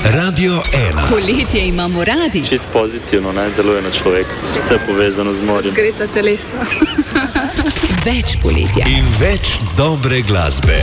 Radio 1. Poletje imamo radi. Čist pozitivno, ne, deluje na človeka. Vse povezano z morjem. Razgreta telesa. Več poletja. In več dobre glasbe.